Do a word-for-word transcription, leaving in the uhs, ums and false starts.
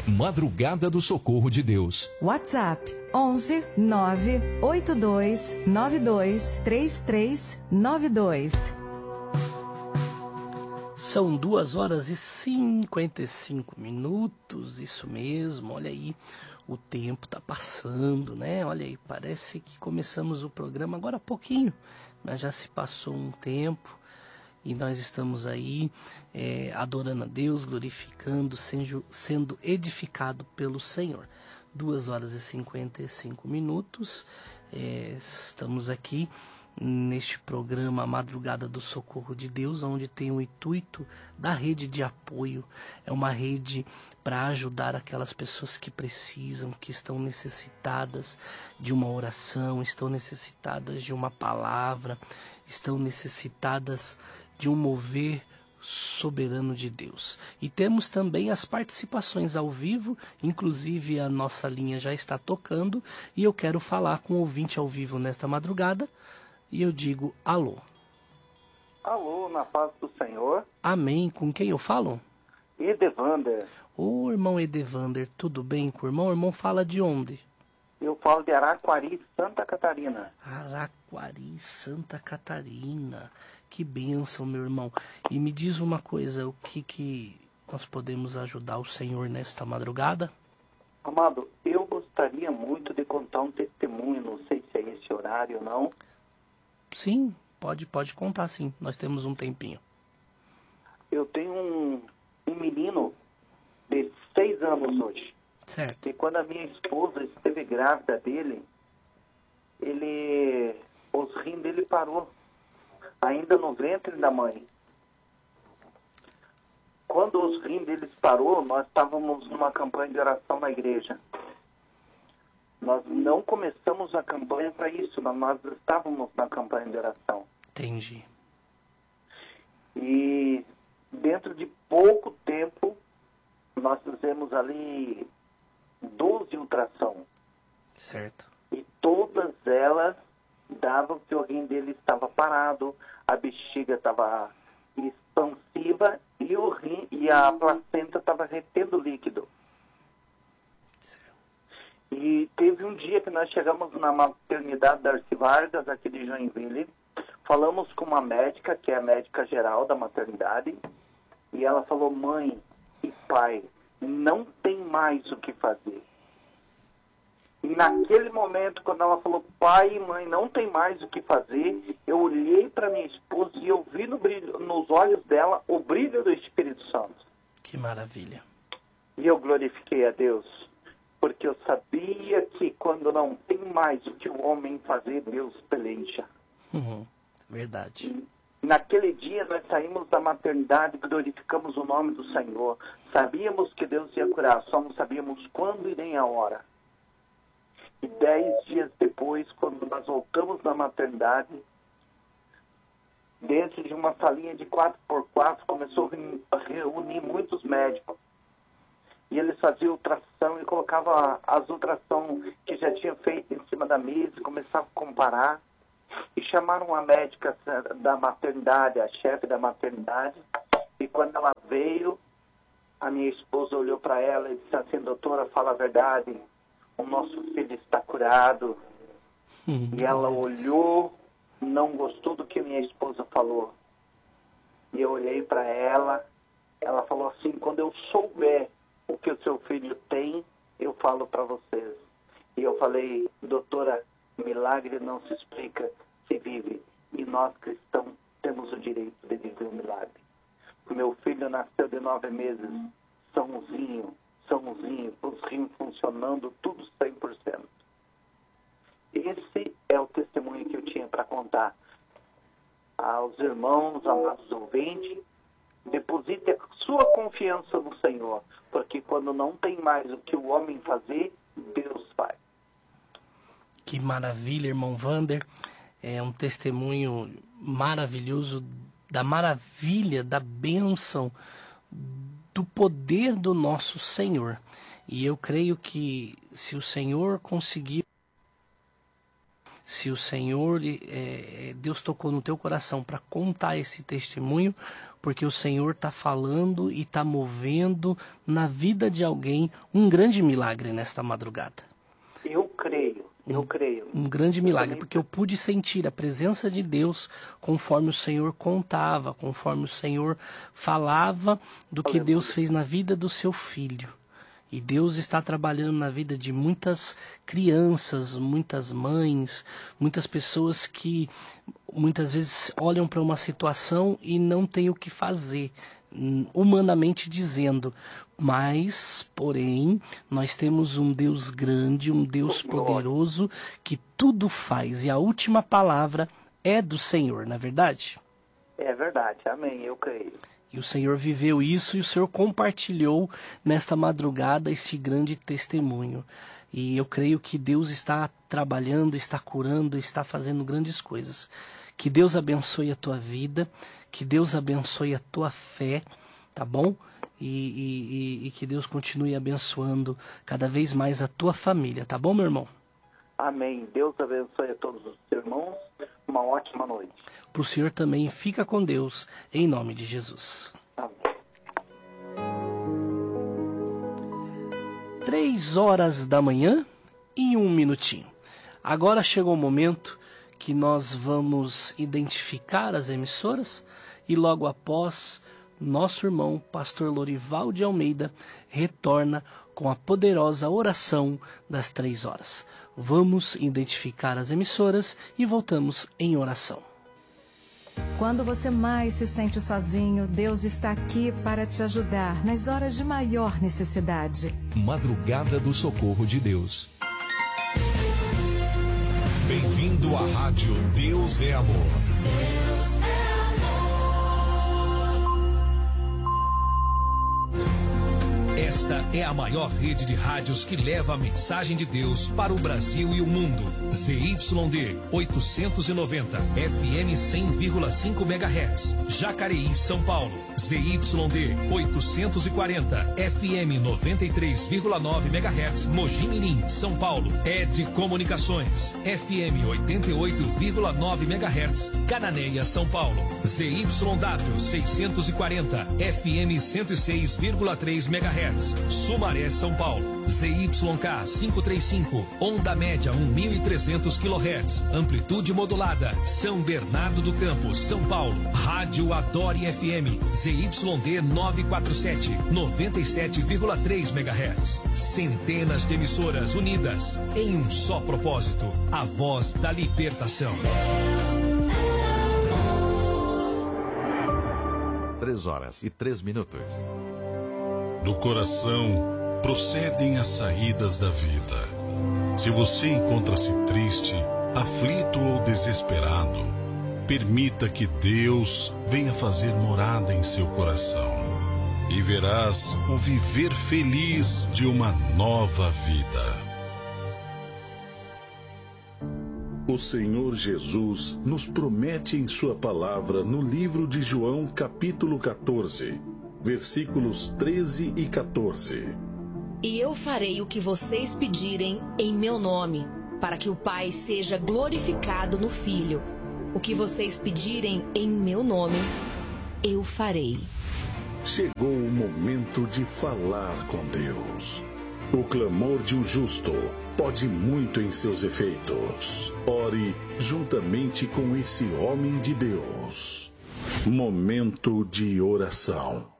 Madrugada do Socorro de Deus. WhatsApp onze nove oito dois nove dois três três nove dois. São duas horas e cinquenta e cinco minutos, isso mesmo, olha aí, o tempo tá passando, né? Olha aí, parece que começamos o programa agora há pouquinho, mas já se passou um tempo e nós estamos aí é, adorando a Deus, glorificando, sendo, sendo edificado pelo Senhor. duas horas e cinquenta e cinco minutos, é, estamos aqui neste programa Madrugada do Socorro de Deus, onde tem o intuito da rede de apoio. É uma rede para ajudar aquelas pessoas que precisam, que estão necessitadas de uma oração, estão necessitadas de uma palavra, estão necessitadas de um mover soberano de Deus. E temos também as participações ao vivo, inclusive a nossa linha já está tocando e eu quero falar com o ouvinte ao vivo nesta madrugada. E eu digo alô. Alô, na paz do Senhor. Amém. Com quem eu falo? Edevander. Ô, irmão Edevander, tudo bem com o irmão? O irmão fala de onde? Eu falo de Araquari, Santa Catarina. Araquari, Santa Catarina. Que bênção, meu irmão. E me diz uma coisa, o que, que nós podemos ajudar o Senhor nesta madrugada? Amado, eu gostaria muito de contar um testemunho, não sei se é esse horário ou não. Sim, pode, pode contar sim, nós temos um tempinho. Eu tenho um, um menino de seis anos hoje. Certo. E quando a minha esposa esteve grávida dele, ele, os rins dele parou, ainda no ventre da mãe. Quando os rins deles parou, nós estávamos numa campanha de oração na igreja. Nós não começamos a campanha para isso, mas nós estávamos na campanha de oração. Entendi. E dentro de pouco tempo, nós fizemos ali doze ultrassom. Certo. E todas elas davam que o rim dele estava parado, a bexiga estava expansiva e, o rim, e a placenta estava retendo líquido. E teve um dia que nós chegamos na maternidade da Darcy Vargas, aqui de Joinville, falamos com uma médica, que é a médica geral da maternidade, e ela falou, mãe e pai, não tem mais o que fazer. E naquele momento, quando ela falou, pai e mãe, não tem mais o que fazer, eu olhei para minha esposa e eu vi no brilho, nos olhos dela o brilho do Espírito Santo. Que maravilha. E eu glorifiquei a Deus. Porque eu sabia que quando não tem mais o que o homem fazer, Deus peleja. Uhum, verdade. E naquele dia nós saímos da maternidade e glorificamos o nome do Senhor. Sabíamos que Deus ia curar, só não sabíamos quando e nem a hora. E dez dias depois, quando nós voltamos da maternidade, dentro de uma salinha de quatro por quatro, começou a reunir muitos médicos. E eles faziam ultrassom e colocavam as ultrassom que já tinham feito em cima da mesa, começavam a comparar. E chamaram a médica da maternidade, a chefe da maternidade. E quando ela veio, a minha esposa olhou para ela e disse assim, doutora, fala a verdade, o nosso filho está curado. Hum, e ela olhou, não gostou do que minha esposa falou. E eu olhei para ela, ela falou assim, quando eu souber o que o seu filho tem, eu falo para vocês. E eu falei, doutora, milagre não se explica, se vive. E nós cristãos temos o direito de viver o milagre. O meu filho nasceu de nove meses, sãozinho, sãozinho, os rins funcionando, tudo cem por cento. Esse é o testemunho que eu tinha para contar aos irmãos, amados ouvintes. Deposite a sua confiança no Senhor, porque quando não tem mais o que o homem fazer, Deus faz. Que maravilha, irmão Vander. É um testemunho maravilhoso da maravilha, da bênção, do poder do nosso Senhor. E eu creio que se o Senhor conseguir, se o Senhor, é, Deus tocou no teu coração para contar esse testemunho, porque o Senhor está falando e está movendo na vida de alguém um grande milagre nesta madrugada. Eu creio, eu um, creio. Um grande milagre, porque eu pude sentir a presença de Deus conforme o Senhor contava, conforme o Senhor falava do que Deus fez na vida do seu filho. E Deus está trabalhando na vida de muitas crianças, muitas mães, muitas pessoas que muitas vezes olham para uma situação e não têm o que fazer, humanamente dizendo. Mas, porém, nós temos um Deus grande, um Deus poderoso que tudo faz. E a última palavra é do Senhor, não é verdade? É verdade, amém, eu creio. E o Senhor viveu isso e o Senhor compartilhou nesta madrugada este grande testemunho. E eu creio que Deus está trabalhando, está curando, está fazendo grandes coisas. Que Deus abençoe a tua vida, que Deus abençoe a tua fé, tá bom? E, e, e, e que Deus continue abençoando cada vez mais a tua família, tá bom, meu irmão? Amém. Deus abençoe a todos os irmãos. Uma ótima noite. Para o senhor também, fica com Deus, em nome de Jesus. Amém. Três horas da manhã e um minutinho. Agora chegou o momento que nós vamos identificar as emissoras e logo após, nosso irmão, pastor Lorival de Almeida, retorna com a poderosa oração das três horas. Vamos identificar as emissoras e voltamos em oração. Quando você mais se sente sozinho, Deus está aqui para te ajudar nas horas de maior necessidade. Madrugada do Socorro de Deus. Bem-vindo à Rádio Deus é Amor. Deus é amor. Esta é a maior rede de rádios que leva a mensagem de Deus para o Brasil e o mundo. Z Y D oitocentos e noventa, F M cem vírgula cinco megahertz, Jacareí, São Paulo. Z Y D oitocentos e quarenta, F M noventa e três vírgula nove megahertz, Mogi Mirim, São Paulo. Ed Comunicações, F M oitenta e oito vírgula nove megahertz, Cananéia, São Paulo. Z Y W seiscentos e quarenta, F M cento e seis vírgula três megahertz, Sumaré, São Paulo. Z Y K quinhentos e trinta e cinco, onda média mil e trezentos quilohertz, amplitude modulada, São Bernardo do Campo, São Paulo. Rádio Adore F M, Z Y D novecentos e quarenta e sete, noventa e sete vírgula três megahertz. Centenas de emissoras unidas em um só propósito, a voz da libertação. Três horas e três minutos. Do coração procedem as saídas da vida. Se você encontra-se triste, aflito ou desesperado, permita que Deus venha fazer morada em seu coração e verás o viver feliz de uma nova vida. O Senhor Jesus nos promete em sua palavra no livro de João, capítulo quatorze, versículos treze e quatorze. E eu farei o que vocês pedirem em meu nome, para que o Pai seja glorificado no Filho. O que vocês pedirem em meu nome, eu farei. Chegou o momento de falar com Deus. O clamor de um justo pode muito em seus efeitos. Ore juntamente com esse homem de Deus. Momento de oração.